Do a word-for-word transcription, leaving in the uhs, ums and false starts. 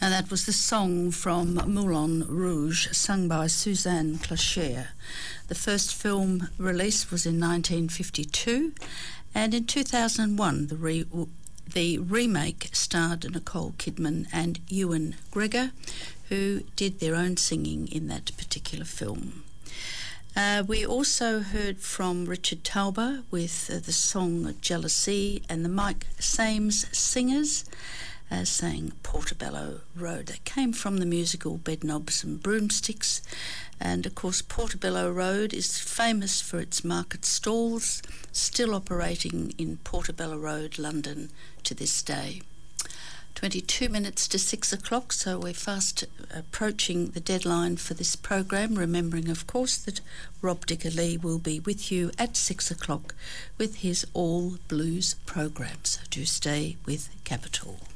And that was the song from Moulin Rouge, sung by Suzanne Clocher. The first film release was in nineteen fifty-two, and in two thousand one the, re- the remake starred Nicole Kidman and Ewan Gregor, who did their own singing in that particular film. Uh, we also heard from Richard Tauber with uh, the song Jealousy, and the Mike Sames Singers uh, sang Portobello Road. That came from the musical Bedknobs and Broomsticks, and of course Portobello Road is famous for its market stalls, still operating in Portobello Road, London to this day. twenty-two minutes to six o'clock, so we're fast approaching the deadline for this program, remembering of course that Rob Digger Lee will be with you at six o'clock with his All Blues program, so do stay with Capital.